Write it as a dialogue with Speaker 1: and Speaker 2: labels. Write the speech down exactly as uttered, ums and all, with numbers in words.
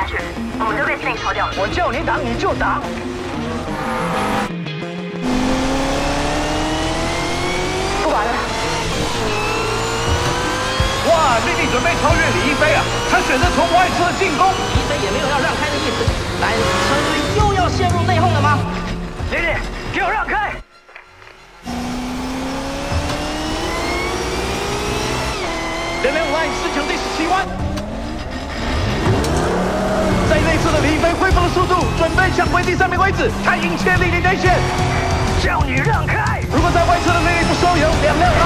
Speaker 1: 去，我们就被自己抽掉了。
Speaker 2: 我叫你挡你就挡。不管了。
Speaker 3: 哇，丽丽准备超越李一飞啊！她选择从外侧进攻。
Speaker 4: 李一飞也没有要让开的意思，但是车队又要陷入内讧了吗？
Speaker 2: 丽丽，给我让开！
Speaker 3: 两辆 line 是球第十七弯，在内侧的李一飞恢复了速度，准备抢回第三名位置，他迎切丽丽内线，
Speaker 2: 叫你让开！
Speaker 3: 如果在外侧的丽丽不收油，两辆